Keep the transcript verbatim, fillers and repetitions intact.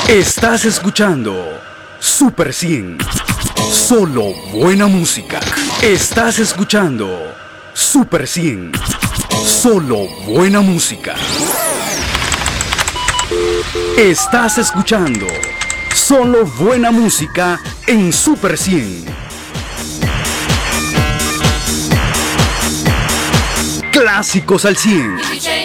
Estás escuchando Super cien. Solo buena música. Estás escuchando Super cien. Solo buena música. Estás escuchando solo buena música en Super cien. Clásicos al cien.